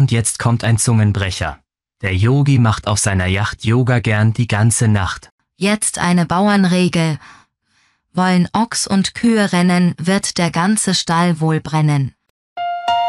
Und jetzt kommt ein Zungenbrecher. Der Yogi macht auf seiner Yacht Yoga gern die ganze Nacht. Jetzt eine Bauernregel. Wollen Ochs und Kühe rennen, wird der ganze Stall wohl brennen.